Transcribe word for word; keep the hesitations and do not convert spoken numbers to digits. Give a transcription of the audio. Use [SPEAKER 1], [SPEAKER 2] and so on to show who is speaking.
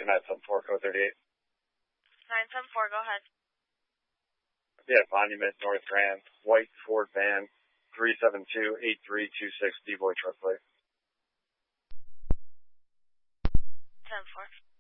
[SPEAKER 1] nine seven four, code thirty-eight.
[SPEAKER 2] nine seven four, go ahead.
[SPEAKER 1] Yeah, Monument, North Grand, white Ford van, three seven two, eight three two six, D-Boy truck plate.
[SPEAKER 2] ten four.